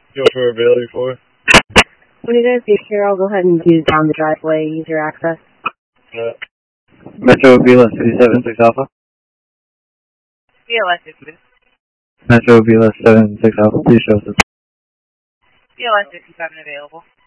Chauffeur available for? When you guys get here, I'll go ahead and do down the driveway, use your access. Metro BLS 376 Alpha. BLS 66. Metro BLS 76 Alpha, please show us. BLS 67 available.